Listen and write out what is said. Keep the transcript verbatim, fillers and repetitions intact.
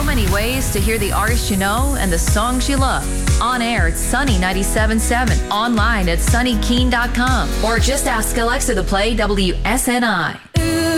many ways to hear the artists you know and the songs you love. On air at Sunny ninety-seven point seven, online at sunny keen dot com, or just ask Alexa to play W S N I.